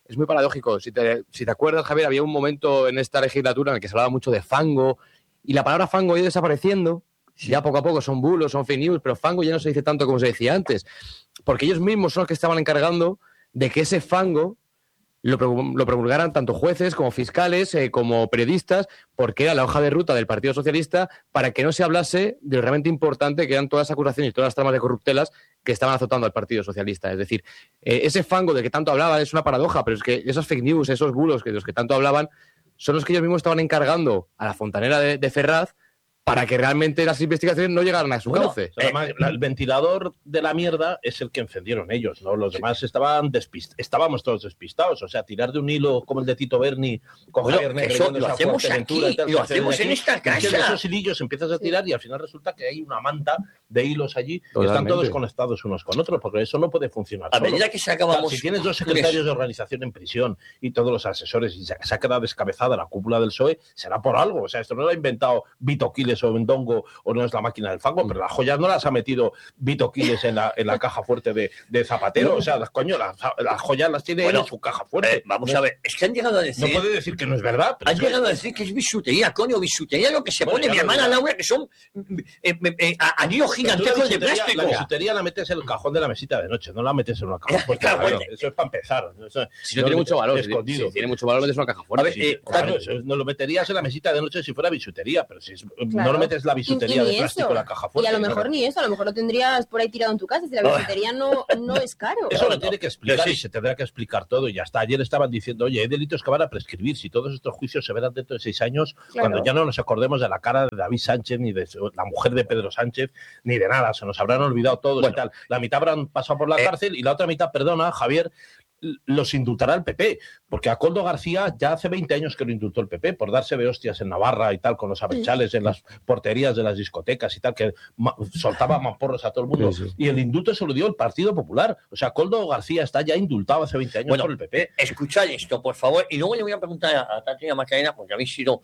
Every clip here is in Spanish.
es muy paradójico. Si te acuerdas, Javier, había un momento en esta legislatura en el que se hablaba mucho de fango, y la palabra fango ha ido desapareciendo. Sí. Ya poco a poco son bulos, son fake news, pero fango ya no se dice tanto como se decía antes, porque ellos mismos son los que estaban encargando de que ese fango lo promulgaran tanto jueces como fiscales, como periodistas, porque era la hoja de ruta del Partido Socialista para que no se hablase de lo realmente importante que eran todas las acusaciones y todas las tramas de corruptelas que estaban azotando al Partido Socialista. Es decir, ese fango del que tanto hablaban es una paradoja, pero es que esos fake news, esos bulos de los que tanto hablaban, son los que ellos mismos estaban encargando a la fontanera de Ferraz para que realmente las investigaciones no llegaran a su cauce. Además, el ventilador de la mierda es el que encendieron ellos, ¿no? Los demás estábamos todos despistados. O sea, tirar de un hilo como el de Tito Berni, con Javier Negre, eso lo hacemos aquí, lo hacemos en esta casa. De esos hilillos empiezas a tirar y al final resulta que hay una manta de hilos allí que están todos conectados unos con otros, porque eso no puede funcionar a medida que se acabamos... Si tienes 2 secretarios de organización en prisión y todos los asesores y se ha quedado descabezada la cúpula del PSOE, será por algo. O sea, esto no lo ha inventado Vito Quiles o Bendongo o no es la máquina del fango, pero las joyas no las ha metido Vito Quiles en la caja fuerte de Zapatero. O sea, las joyas las tiene él en su caja fuerte. Vamos a ver, es que han llegado a decir... No puede decir que no es verdad. Han llegado a decir que es bisutería, coño, bisutería lo que se pone mi hermana Laura, que son anillos gigantescos de plástico. La bisutería la metes en el cajón de la mesita de noche, no la metes en una caja fuerte. Eso es para empezar. Si no tiene mucho valor, si tiene mucho valor, metes en una caja fuerte. Claro, no lo meterías en la mesita de noche si fuera bisutería, pero si no lo metes la bisutería de plástico en la caja fuerte. Y a lo mejor ni eso, a lo mejor lo tendrías por ahí tirado en tu casa, si la bisutería no es caro. Eso lo tiene que explicar y se tendrá que explicar todo y ya está. Ayer estaban diciendo, oye, hay delitos que van a prescribir, si todos estos juicios se verán dentro de 6 años, cuando ya no nos acordemos de la cara de David Sánchez, ni de la mujer de Pedro Sánchez, ni de nada, se nos habrán olvidado todos y tal. La mitad habrán pasado por la cárcel y la otra mitad, perdona, Javier, los indultará el PP, porque a Koldo García ya hace 20 años que lo indultó el PP por darse de hostias en Navarra y tal, con los abertzales en las porterías de las discotecas y tal, que soltaba mamporros a todo el mundo. Sí. Y el indulto se lo dio el Partido Popular. O sea, Koldo García está ya indultado hace 20 años por el PP. Escuchad esto, por favor, y luego le voy a preguntar a Tatiana Macarena, porque habéis sido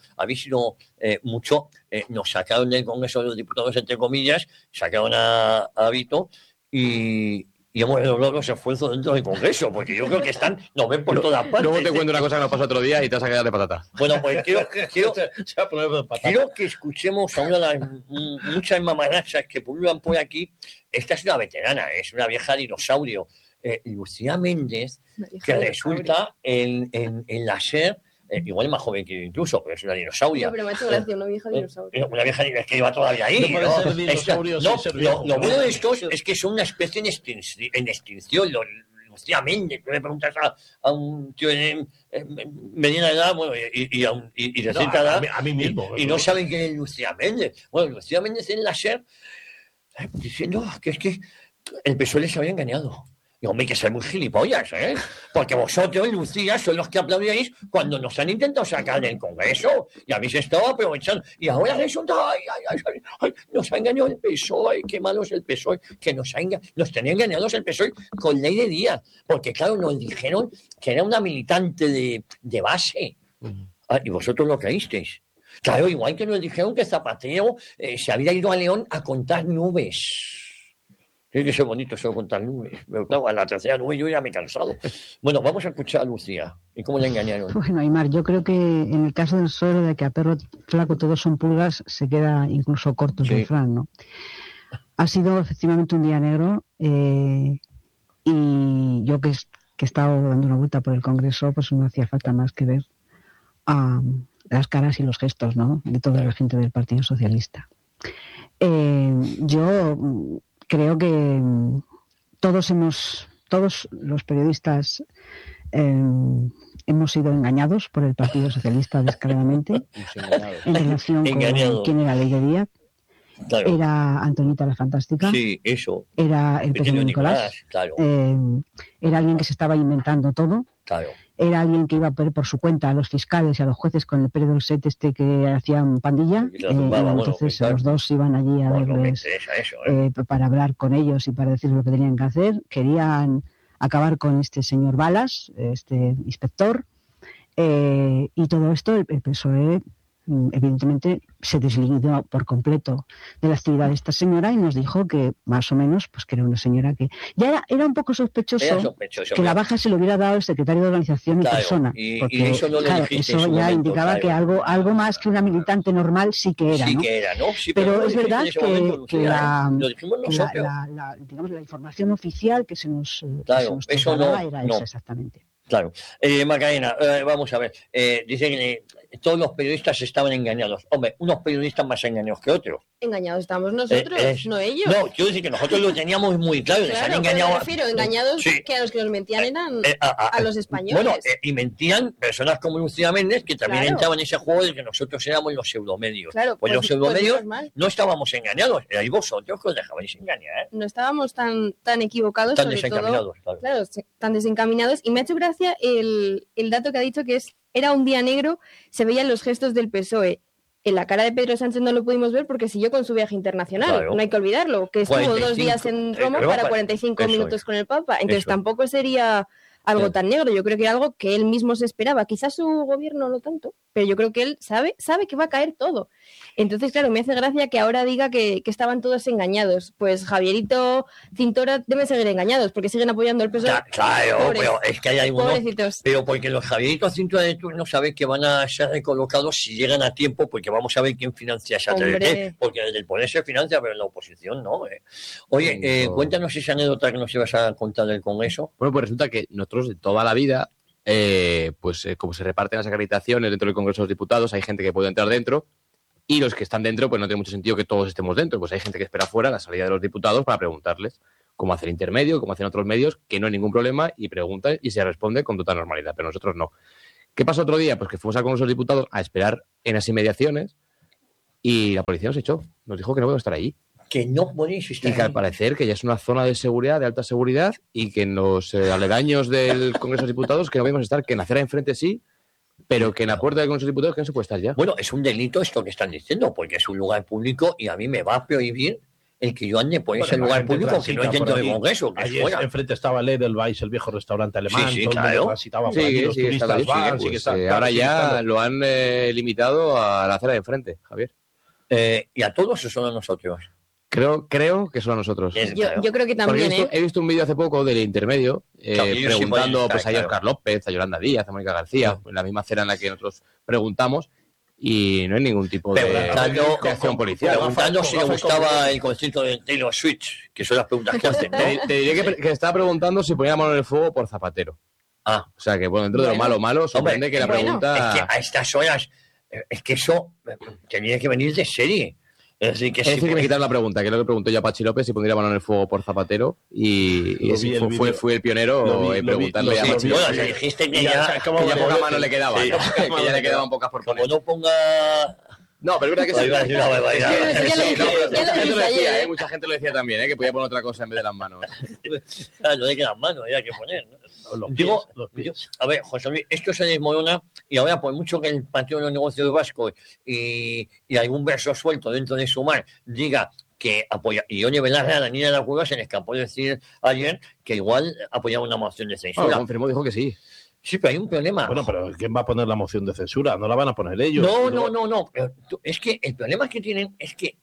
mucho, nos sacaron del Congreso de los Diputados, entre comillas, sacaron a Vito y hemos redoblado los esfuerzos dentro del Congreso, porque yo creo que nos ven por todas partes. Luego te cuento una cosa que nos pasó otro día y te vas a quedar de patata. Bueno, pues quiero que escuchemos a una de las muchas mamarachas que pululan por aquí. Esta es una veterana, es una vieja dinosaurio. Lucía Méndez, que resulta en la SER, igual es más joven que yo incluso, pero es una dinosauria. No, pero me ha hecho gracia, una vieja dinosauria. Una vieja dinosauria que lleva todavía ahí. No puede ser dinosaurio sin ser viejo. Lo bueno de estos es que son una especie en extinción. Lucía Méndez, tú le preguntas a un tío de mediana edad, bueno, y de cierta edad, a mí mismo. Y no saben quién es Lucía Méndez. Bueno, Lucía Méndez en la SER diciendo que es que el PSOE les había engañado. Y hombre, hay que ser muy gilipollas, ¿eh? Porque vosotros, Lucía, sois los que aplaudíais cuando nos han intentado sacar del Congreso y habéis estado aprovechando. Y ahora resulta, ay, nos ha engañado el PSOE, qué malo es el PSOE, que nos tenía engañados el PSOE con Ley de Díaz. Porque, claro, nos dijeron que era una militante de base. Y vosotros lo creísteis. Claro, igual que nos dijeron que Zapatero se había ido a León a contar nubes. Tiene que ser bonito eso de contar nubes. Pero claro, a la tercera nube yo ya me he cansado. Bueno, vamos a escuchar a Lucía. ¿Y cómo le engañaron? Bueno, Aymar, yo creo que en el caso del suelo de que a perro flaco todos son pulgas, se queda incluso corto el refrán, ¿no? Ha sido efectivamente un día negro y yo que he estado dando una vuelta por el Congreso, pues no hacía falta más que ver las caras y los gestos, ¿no?, de toda la gente del Partido Socialista. Yo creo que todos los periodistas hemos sido engañados por el Partido Socialista descaradamente en relación con quién era Ley de Díaz. Claro. Era Antonita la Fantástica. Sí, eso. Era el pequeño Nicolás. Claro. Era alguien que se estaba inventando todo. Claro. Era alguien que iba a poner por su cuenta a los fiscales y a los jueces con el Pedro Set que hacían pandilla. Entonces los dos iban allí a verles para hablar con ellos y para decirles lo que tenían que hacer. Querían acabar con este señor Balas, este inspector. Y todo esto el PSOE evidentemente se desligó por completo de la actividad de esta señora y nos dijo que más o menos, pues que era una señora que ya era un poco sospechoso que la baja se lo hubiera dado el secretario de organización en persona, porque y eso, no lo claro, dijiste en eso su ya momento, indicaba que algo más que una militante normal sí que era, sí ¿no? que era, ¿no? Sí, pero no es lo verdad dijiste en ese momento, que Lucía, lo dijimos nosotros. digamos, la información oficial que se nos Claro, eso trasladaba no, era no. esa exactamente. Claro. Macarena, vamos a ver. Dicen que todos los periodistas estaban engañados. Hombre, unos periodistas más engañados que otros. Engañados estamos nosotros, no ellos. No, quiero decir que nosotros lo teníamos muy claro. Les han Claro, pero engañado. me refiero, engañados Sí. que a los que nos mentían eran a los españoles. Bueno, y mentían personas como Lucía Méndez, que también Claro. entraban en ese juego de que nosotros éramos los pseudomedios. Claro, pues los pseudomedios menos mal. no estábamos engañados. Erais vosotros que os dejabais engañar. No estábamos tan equivocados, Tan sobre desencaminados, todo, claro. tan desencaminados. Y me ha hecho gracia el dato que ha dicho que era un día negro, se veían los gestos del PSOE. En la cara de Pedro Sánchez no lo pudimos ver porque siguió con su viaje internacional, Claro. no hay que olvidarlo, que estuvo 45, 2 días en Roma Roma, para 45 eso minutos es. con el Papa. Entonces Eso. tampoco sería algo Claro. tan negro, yo creo que era algo que él mismo se esperaba. Quizás su gobierno no tanto, pero yo creo que él sabe que va a caer todo. Entonces, claro, me hace gracia que ahora diga que estaban todos engañados. Pues Javierito, Cintora deben seguir engañados porque siguen apoyando el PSOE. Claro, Pobres, pero es que hay algunos. pobrecitos. Pero porque los Javieritos cintura de turno saben que van a ser recolocados si llegan a tiempo, porque vamos a ver quién financia esa Hombre. TDT, porque desde el poder se financia, pero en la oposición no. Oye, cuéntanos esa anécdota que nos ibas a contar del Congreso. Bueno, pues resulta que nosotros de toda la vida, como se reparten las acreditaciones dentro del Congreso de los Diputados, hay gente que puede entrar dentro y los que están dentro, pues no tiene mucho sentido que todos estemos dentro. Pues hay gente que espera fuera la salida de los diputados para preguntarles cómo hacer intermedio, cómo hacen otros medios, que no hay ningún problema y preguntan y se responde con total normalidad, pero nosotros no. ¿Qué pasó otro día? Pues que fuimos al Congreso de los Diputados a esperar en las inmediaciones y la policía nos echó, nos dijo que no podemos estar ahí. Que no podéis estar Y que al ahí. parecer que ya es una zona de seguridad, de alta seguridad, y que en los aledaños del Congreso de los Diputados que no podemos estar, que en la acera de enfrente sí, pero que en la puerta del Congreso de los Diputados que no se puede estar ya. Bueno, es un delito esto que están diciendo, porque es un lugar público y a mí me va a prohibir el que yo ande por ese Bueno, la lugar gente público que no es transita dentro por del allí. Congreso, que es Ayer fuera. enfrente estaba el Edelweiss, el viejo restaurante alemán, Sí, sí, todo el mundo claro. transitaba por allí, Sí, los sí, está turistas bien, van, pues, sí que están. ahora sigue ya estando. lo han limitado a la acera de enfrente, Javier. Y a todos o solo a nosotros. Creo que son a nosotros. Es- Yo creo que Porque también, he visto un vídeo hace poco del intermedio Claro, ellos sí pueden preguntando estar, pues, a claro. Óscar López, a Yolanda Díaz, a Mónica García, en la misma acera en la que nosotros preguntamos y no hay ningún tipo de acción policial. Preguntando si le gustaba el concierto de Taylor Swift, que son las preguntas que hacen, ¿no? Te diré que estaba preguntando si ponía la mano en el fuego por Zapatero. Ah, O sea que, bueno, dentro de lo malo, sorprende Hombre, que la bueno, pregunta... es que a estas horas, es que eso tenía que venir de serie. Es decir, que Es decir, que me pues, quitaron la pregunta, que es lo que preguntó ya Pachi López, si pondría la mano en el fuego por Zapatero, y Lo ese vi el fue vídeo. el pionero Lo vi, en lo vi, preguntarle lo a vi, Pachi lo vi. López. bueno, dijiste que Y ya, Que ya poca mano le quedaba, Sí, ¿no? poca Que mano ya le le quedaban pocas por como poner. no ponga... No, pero es verdad que Iba a decir una barbaridad. Ya lo Sí, dije, no, pero ya lo mucha gente dije lo decía, ayer, ¿eh? mucha gente lo decía también, que podía poner otra cosa en vez de las manos. No de que las manos, había que poner, ¿no? Los Digo, pies, los pies. a ver, José Luis, esto se desmorona y ahora por mucho que el Partido de los Negocios Vascos y algún verso suelto dentro de su mar diga que apoya, y Ione Belarra, la niña de la cueva, se le escapó decir ayer que igual apoyaba una moción de Lo censura. confirmó, dijo que sí. Sí, pero hay un problema. Bueno, pero ¿quién va a poner la moción de censura? No la van a poner ellos. No. Pero es que el problema que tienen es que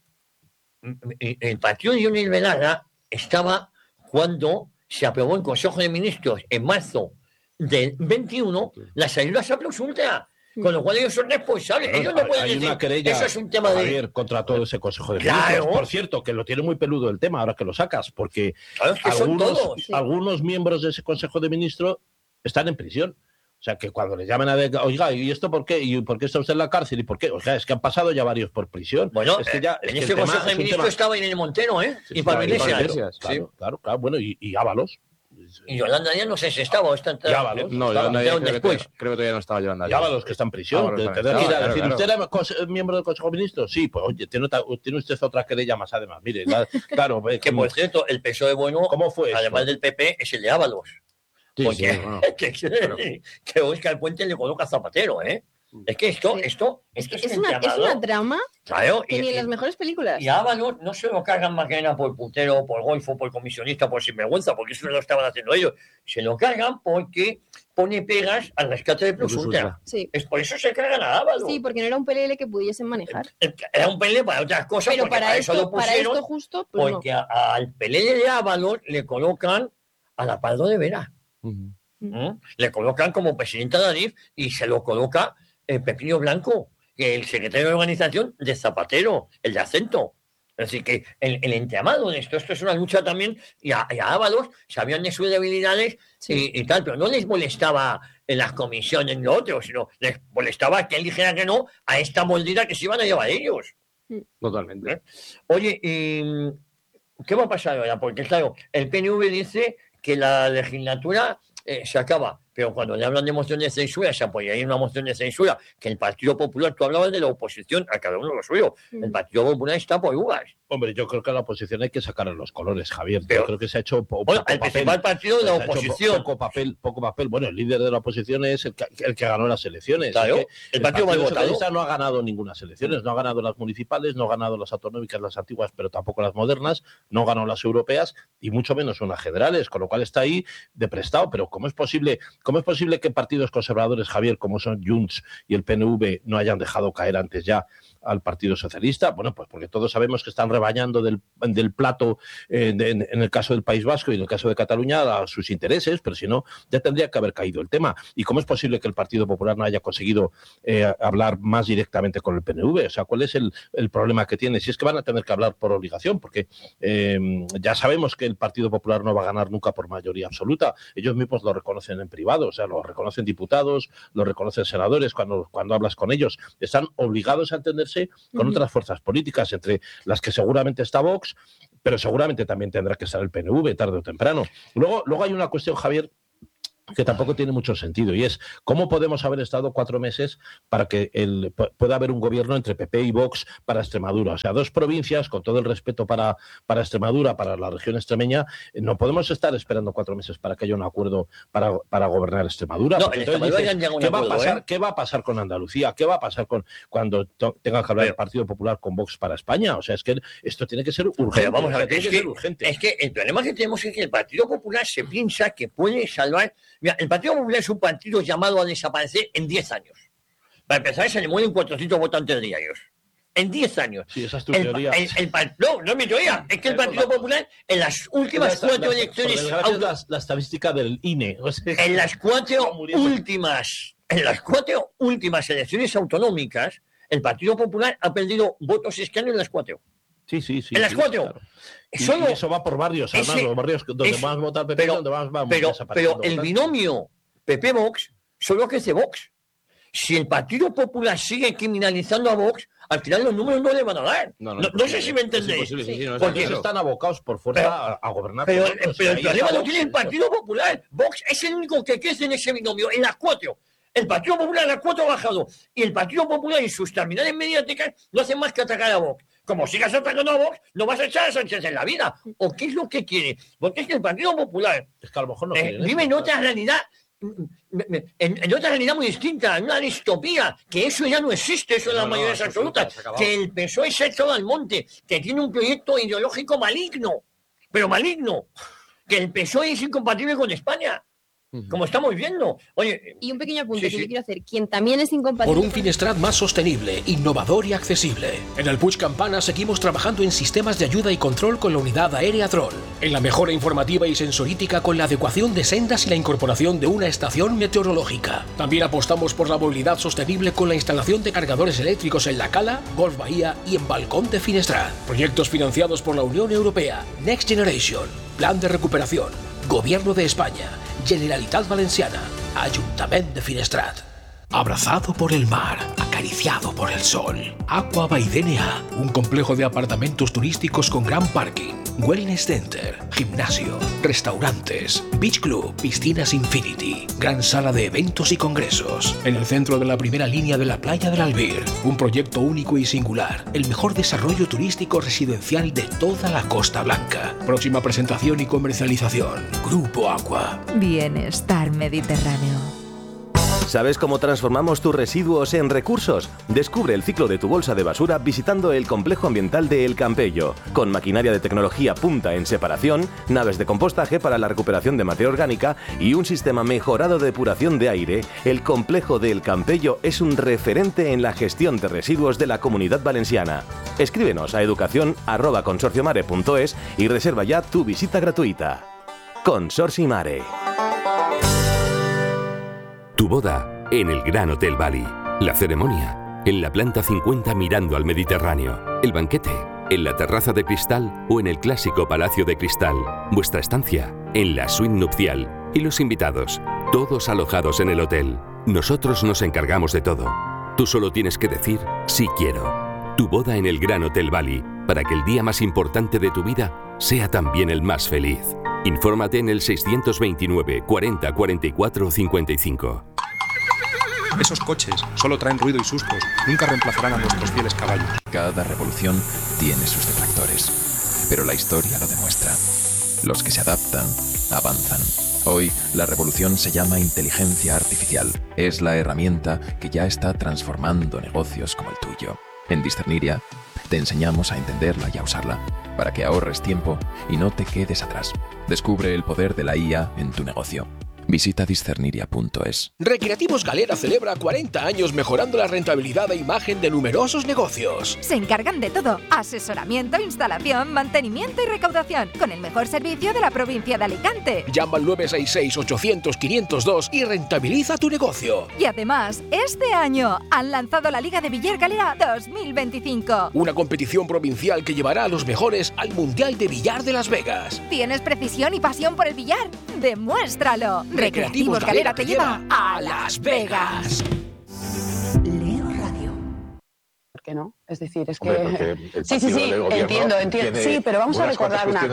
el partido de Ione Belarra estaba cuando se aprobó en Consejo de Ministros en marzo del 21 las ayudas a Plus Ultra. Con lo cual ellos son responsables. Ellos no pueden Hay decir, una querella, eso es un tema de... Javier, contra todo ese Consejo de Claro. Ministros. Por cierto, que lo tiene muy peludo el tema ahora que lo sacas, porque Claro, es que son todos. Sí. algunos miembros de ese Consejo de Ministros están en prisión. O sea, que cuando le llamen oiga, ¿y esto por qué? ¿Y por qué está usted en la cárcel? ¿Y por qué? O sea, es que han pasado ya varios por prisión. Bueno, es que ya, es en que ese el tema Consejo de es un Ministros tema- estaba Irene Montero, ¿eh? Sí, y Pablo claro, Iglesias. Iglesias, Claro, claro. Bueno, y Ábalos. Y Yolanda ya no sé si estaba o está en... Y Ábalos. No, Estaba- Yolanda entraron Díaz después. creo que todavía no estaba Yolanda Y Díaz. Ábalos, que está en prisión. Ábalos Te también tendrás que ir a estaba, decir, claro. ¿usted era miembro del Consejo de Ministros? Sí, pues oye, tiene usted otra querella más además. Mire, claro. Que por cierto, el PSOE bueno, ¿Cómo fue eso? además del PP, es el de Ábalos. Sí, Porque sí, bueno. que Óscar Puente le coloca a Zapatero, ¿eh? Es que esto Es una trama claro, que ni en las mejores películas. Y a Ábalos no se lo cargan más que nada por putero, por golfo, por comisionista, por sinvergüenza, porque eso no lo estaban haciendo ellos. Se lo cargan porque pone pegas al rescate de Plus Ultra. Sí. Es por eso se cargan a Ábalos. Sí, porque no era un PLL que pudiesen manejar. Era un PLL para otras cosas, pero para eso lo pusieron, para esto justo, pues porque al PLL de Ábalos le colocan a la Pardo de Vera. Le colocan como presidenta de Adif y se lo coloca Pepillo Blanco, que es el secretario de organización de Zapatero, el de Acento. Así que el entramado de esto es una lucha también, y a Ábalos sabían de sus debilidades y tal, pero no les molestaba en las comisiones lo otro, sino les molestaba que él dijera que no a esta mordida que se iban a llevar ellos. Totalmente. Oye, ¿qué va a pasar ahora? Porque claro, el PNV dice que la legislatura se acaba, pero cuando le hablan de moción de censura, se apoyaría en una moción de censura, que el Partido Popular, tú hablabas de la oposición, a cada uno lo suyo, el Partido Popular está por uvas. Hombre, yo creo que a la oposición hay que sacarle los colores, Javier. Yo creo que se ha hecho bueno, el principal partido de la oposición. Poco papel. Bueno, el líder de la oposición es el que ganó las elecciones. Claro, es que el Partido Socialista no ha ganado ninguna elecciones, no ha ganado las municipales, no ha ganado las autonómicas, las antiguas, pero tampoco las modernas, no ganó las europeas y mucho menos unas generales, con lo cual está ahí de prestado. Pero ¿cómo es posible que partidos conservadores, Javier, como son Junts y el PNV, no hayan dejado caer antes ya al Partido Socialista? Bueno, pues porque todos sabemos que están rebañando del plato en el caso del País Vasco y en el caso de Cataluña a sus intereses, pero si no, ya tendría que haber caído el tema. ¿Y cómo es posible que el Partido Popular no haya conseguido hablar más directamente con el PNV? O sea, ¿cuál es el problema que tiene? Si es que van a tener que hablar por obligación, porque ya sabemos que el Partido Popular no va a ganar nunca por mayoría absoluta. Ellos mismos lo reconocen en privado, o sea, lo reconocen diputados, lo reconocen senadores cuando hablas con ellos. Están obligados a entenderse con otras fuerzas políticas, entre las que seguramente está Vox, pero seguramente también tendrá que estar el PNV tarde o temprano. Luego hay una cuestión, Javier, que tampoco tiene mucho sentido, y es cómo podemos haber estado 4 meses para que pueda haber un gobierno entre PP y Vox para Extremadura. O sea, 2 provincias, con todo el respeto para Extremadura, para la región extremeña, no podemos estar esperando 4 meses para que haya un acuerdo para gobernar Extremadura. No, en Extremadura ya han llegado a un acuerdo, ¿Qué va a pasar con Andalucía? ¿Qué va a pasar cuando tenga que hablar el Partido Popular con Vox para España? O sea, es que esto tiene que ser urgente. Pero vamos a ver, es que el problema que tenemos es que el Partido Popular se piensa que puede salvar. Mira, el Partido Popular es un partido llamado a desaparecer en 10 años. Para empezar, se le mueren 400 votantes diarios. En 10 años. Sí, esa es tu teoría. No es mi teoría. Es que el Partido Popular, en las últimas 4 elecciones. La estadística del INE. O sea, en las 4 últimas elecciones autonómicas, el Partido Popular ha perdido votos y escaños en las 4. Sí. En las 4. Claro. Y eso va por barrios, además, los barrios donde más vota el PP, donde más va pero el binomio PP-Vox solo crece Vox. Si el Partido Popular sigue criminalizando a Vox, al final los números no le van a dar. No sé si me entendéis. Porque están abocados por fuerza a gobernar. Pero el problema lo tiene el Partido Popular. Vox es el único que crece en ese binomio, en las 4. El Partido Popular en las 4 ha bajado. Y el Partido Popular y sus terminales mediáticas no hacen más que atacar a Vox. Como sigas atacando a Vox, no vas a echar a Sánchez en la vida. ¿O qué es lo que quiere? Porque es que el Partido Popular es que a lo mejor no vive en otra realidad. En otra realidad muy distinta, en una distopía, que eso ya no existe, eso es la mayoría absoluta, que el PSOE se ha echado al monte, que tiene un proyecto ideológico maligno, pero maligno, que el PSOE es incompatible con España. Como estamos viendo. Oye, y un pequeño apunte que yo quiero hacer. Quien también es incompatible... Por un Finestrat más sostenible, innovador y accesible. En el Puig Campana seguimos trabajando en sistemas de ayuda y control con la unidad aérea Troll. En la mejora informativa y sensorítica con la adecuación de sendas y la incorporación de una estación meteorológica. También apostamos por la movilidad sostenible con la instalación de cargadores eléctricos en La Cala, Golf Bahía y en Balcón de Finestrat. Proyectos financiados por la Unión Europea, Next Generation, Plan de Recuperación, Gobierno de España, Generalitat Valenciana, Ayuntamiento de Finestrat. Abrazado por el mar, acariciado por el sol. Aqua Baidenia, un complejo de apartamentos turísticos con gran parking, wellness center, gimnasio, restaurantes, beach club, piscinas infinity, gran sala de eventos y congresos. En el centro de la primera línea de la playa del Albir, un proyecto único y singular, el mejor desarrollo turístico residencial de toda la Costa Blanca. Próxima presentación y comercialización. Grupo Aqua. Bienestar Mediterráneo. ¿Sabes cómo transformamos tus residuos en recursos? Descubre el ciclo de tu bolsa de basura visitando el complejo ambiental de El Campello, con maquinaria de tecnología punta en separación, naves de compostaje para la recuperación de materia orgánica y un sistema mejorado de depuración de aire. El complejo de El Campello es un referente en la gestión de residuos de la Comunidad Valenciana. Escríbenos a educación@consorciomare.es y reserva ya tu visita gratuita. Consorci Mare. Tu boda en el Gran Hotel Bali. La ceremonia en la planta 50 mirando al Mediterráneo. El banquete en la terraza de cristal o en el clásico Palacio de Cristal. Vuestra estancia en la suite nupcial. Y los invitados, todos alojados en el hotel. Nosotros nos encargamos de todo. Tú solo tienes que decir sí quiero. Tu boda en el Gran Hotel Bali, para que el día más importante de tu vida sea también el más feliz. Infórmate en el 629 40 44 55. Esos coches solo traen ruido y sustos, nunca reemplazarán a nuestros fieles caballos. Cada revolución tiene sus detractores, pero la historia lo demuestra. Los que se adaptan, avanzan. Hoy, la revolución se llama inteligencia artificial. Es la herramienta que ya está transformando negocios como el tuyo. En Discerniria, te enseñamos a entenderla y a usarla, para que ahorres tiempo y no te quedes atrás. Descubre el poder de la IA en tu negocio. Visita discerniria.es. Recreativos Galera celebra 40 años mejorando la rentabilidad e imagen de numerosos negocios. Se encargan de todo: asesoramiento, instalación, mantenimiento y recaudación, con el mejor servicio de la provincia de Alicante. Llama al 966-800-502 y rentabiliza tu negocio. Y además, este año han lanzado la Liga de Billar Galera 2025. Una competición provincial que llevará a los mejores al Mundial de Billar de Las Vegas. ¿Tienes precisión y pasión por el billar? ¡Demuéstralo! Recreativos Galera te lleva a Las Vegas. Leo Radio. ¿Por qué no? Es decir, es que... Hombre, sí, entiendo. Sí, pero vamos a recordar una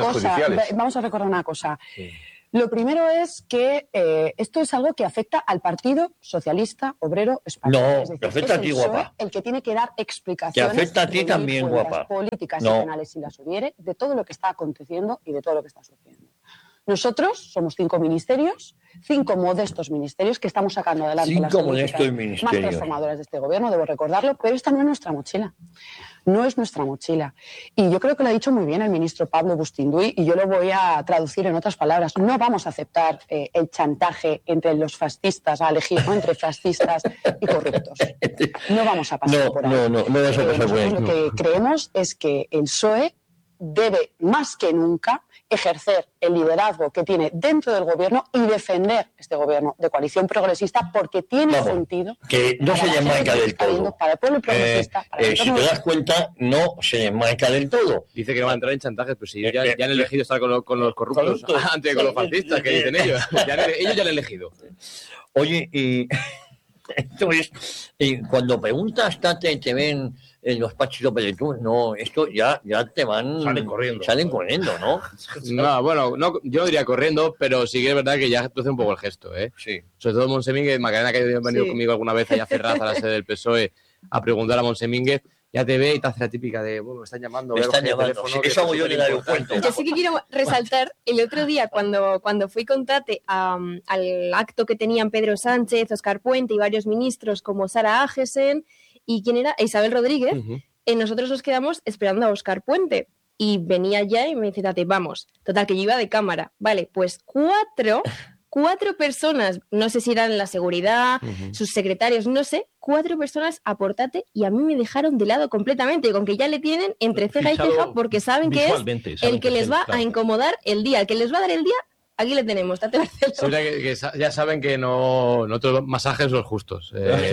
cosa. Sí. Lo primero es que esto es algo que afecta al Partido Socialista Obrero Español. No, es decir, te afecta a ti, guapa. El que tiene que dar explicaciones. Te afecta a ti también, guapa. Las políticas y penales, si las hubiere, de todo lo que está aconteciendo y de todo lo que está sucediendo. Nosotros somos 5 ministerios, 5 modestos ministerios que estamos sacando adelante las políticas más transformadoras de este gobierno, debo recordarlo, pero esta no es nuestra mochila. No es nuestra mochila. Y yo creo que lo ha dicho muy bien el ministro Pablo Bustinduy, y yo lo voy a traducir en otras palabras. No vamos a aceptar el chantaje entre los fascistas, a elegir, ¿no?, entre fascistas y corruptos. No vamos a pasar por ahí. No vas a pasar por ahí. Lo que creemos es que el PSOE debe, más que nunca, ejercer el liderazgo que tiene dentro del gobierno y defender este gobierno de coalición progresista, porque tiene sentido. Que no se desmarca del todo. Para el pueblo progresista. Si te das cuenta, no se desmarca del todo. Dice que no va a entrar en chantajes, pero si ya han elegido estar con los corruptos antes que con los fascistas, que dicen ellos. Ellos ya han elegido. Oye, y entonces, cuando preguntas, te ven en los Pachi López de tú, no, esto ya te van... Salen corriendo, ¿no? No, bueno, no, yo no diría corriendo, pero sí que es verdad que ya hace un poco el gesto, ¿eh? Sí. Sobre todo Monsemínguez, Macarena, que ha venido conmigo alguna vez allá a Ferraz, a la sede del PSOE, a preguntar a Monsemínguez, ya te ve y te hace la típica de, bueno, me están llamando. Me están llamando, sí, eso hago yo en el aeropuerto. Yo sí que quiero resaltar, el otro día cuando fui con Tate al acto que tenían Pedro Sánchez, Óscar Puente y varios ministros como Sara Agesen y ¿quién era? Isabel Rodríguez, nosotros nos quedamos esperando a Óscar Puente y venía ya y me dice Tate, vamos, total que yo iba de cámara, vale, pues cuatro personas, no sé si eran la seguridad, sus secretarios, no sé, 4 personas a por Tate y a mí me dejaron de lado completamente, con que ya le tienen entre ceja y ceja porque saben que es el que les va a incomodar el día, el que les va a dar el día. Aquí le tenemos, Tate Barceló. O sea, que ya saben que no todos los masajes son justos.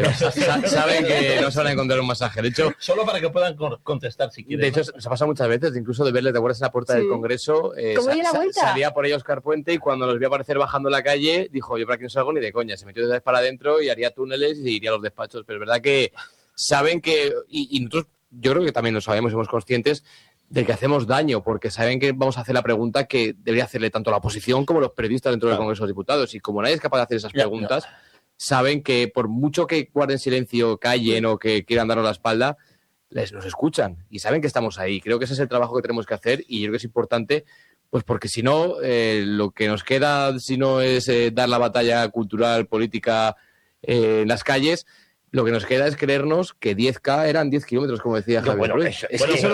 Saben que no se van a encontrar un masaje. De hecho, solo para que puedan contestar si quieren. De hecho, se ha pasado muchas veces, incluso de verle, ¿te acuerdas en la puerta del Congreso? Salía por ahí Óscar Puente y cuando los vio aparecer bajando la calle, dijo, yo por aquí no salgo ni de coña. Se metió de vez para adentro y haría túneles y iría a los despachos. Pero es verdad que saben que... Y nosotros, yo creo que también lo sabemos, somos conscientes de que hacemos daño, porque saben que vamos a hacer la pregunta que debería hacerle tanto la oposición como los periodistas dentro del Congreso de los Diputados. Y como nadie es capaz de hacer esas preguntas, saben que por mucho que guarden silencio, callen o que quieran darnos la espalda, nos escuchan y saben que estamos ahí. Creo que ese es el trabajo que tenemos que hacer y yo creo que es importante, pues porque si no, lo que nos queda, si no es dar la batalla cultural, política en las calles, lo que nos queda es creernos que 10K eran 10 kilómetros, como decía Javier. Bueno, Ruiz. Eso es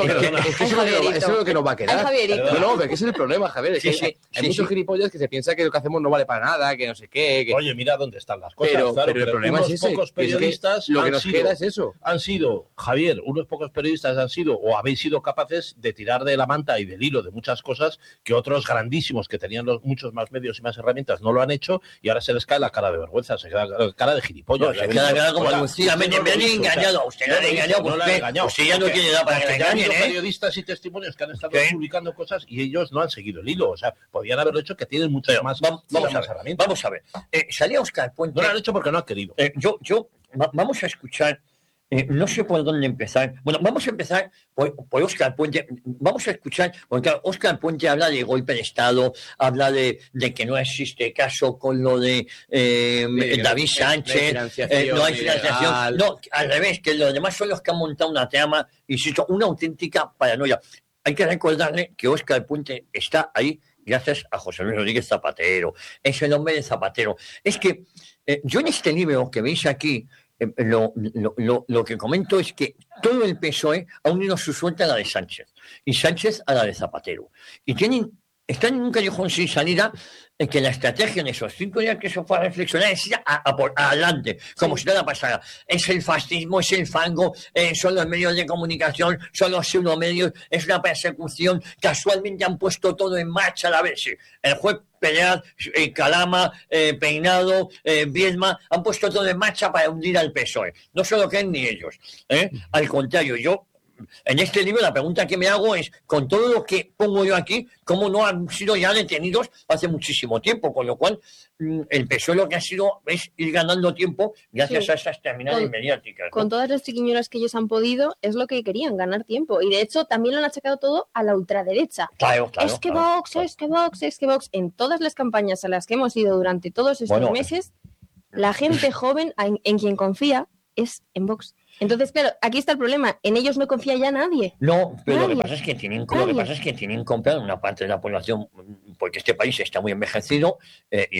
lo que nos va a quedar. No, pero que ese es el problema, Javier. Es que hay muchos gilipollas que se piensan que lo que hacemos no vale para nada, que no sé qué. Que... Oye, mira dónde están las cosas. Pero el problema es ese. Pocos periodistas es que lo que nos queda es eso. Han sido, Javier, unos pocos periodistas han sido o habéis sido capaces de tirar de la manta y del hilo de muchas cosas que otros grandísimos que tenían muchos más medios y más herramientas no lo han hecho y ahora se les cae la cara de vergüenza, se queda la cara de gilipollas. No, se queda la cara como Lucía, me han engañado, usted no le ha engañado, usted ya no tiene edad para que le engañen, hay periodistas y testimonios que han estado publicando cosas y ellos no han seguido el hilo, o sea, podían haberlo hecho, que tienen muchas más herramientas. Vamos a ver, salía Óscar Puente. No lo han hecho porque no han querido. Vamos a escuchar. No sé por dónde empezar. Bueno, vamos a empezar por Óscar Puente. Vamos a escuchar, porque claro, Óscar Puente habla de golpe de Estado, habla de que no existe caso con lo de David Sánchez, no hay financiación. No, al revés, que los demás son los que han montado una trama, insisto, una auténtica paranoia. Hay que recordarle que Óscar Puente está ahí gracias a José Luis Rodríguez Zapatero. Es el hombre de Zapatero. Es que yo en este libro que veis aquí, lo que comento es que todo el PSOE ha unido su suerte a la de Sánchez y Sánchez a la de Zapatero. Y están en un callejón sin salida en que la estrategia en esos 5 días que se fue a reflexionar es ir adelante, como si nada pasara. Es el fascismo, es el fango, son los medios de comunicación, son los pseudomedios, es una persecución. Casualmente han puesto todo en marcha a la vez. El juez Pelear, Calama, Peinado, Bielma, han puesto todo en marcha para hundir al PSOE. No se lo creen ni ellos. Al contrario, yo en este libro la pregunta que me hago es, con todo lo que pongo yo aquí, ¿cómo no han sido ya detenidos hace muchísimo tiempo? Con lo cual, el PSOE lo que ha sido es ir ganando tiempo gracias a esas terminales mediáticas, ¿no? Con todas las triquiñuelas que ellos han podido, es lo que querían, ganar tiempo. Y de hecho, también lo han achacado todo a la ultraderecha. Claro. Es que Vox. En todas las campañas a las que hemos ido durante todos estos meses, la gente joven en quien confía es en Vox. Entonces, claro, aquí está el problema. En ellos no confía ya nadie. No, pero lo que pasa es que tienen comprado una parte de la población, porque este país está muy envejecido y